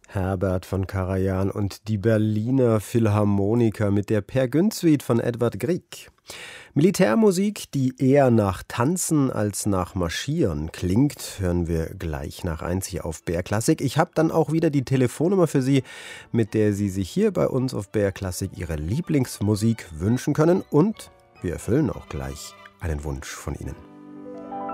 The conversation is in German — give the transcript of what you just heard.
Herbert von Karajan und die Berliner Philharmoniker mit der Peer Gynt Suite von Edvard Grieg. Militärmusik, die eher nach Tanzen als nach Marschieren klingt, hören wir gleich nach 1 hier auf BR Klassik. Ich habe dann auch wieder die Telefonnummer für Sie, mit der Sie sich hier bei uns auf BR Klassik Ihre Lieblingsmusik wünschen können. Und wir erfüllen auch gleich einen Wunsch von Ihnen.